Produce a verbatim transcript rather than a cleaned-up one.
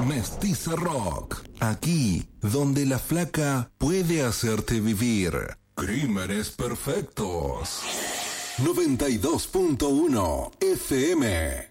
Mestiza Rock. Aquí, donde la flaca puede hacerte vivir. Crímenes perfectos. noventa y dos punto uno F M.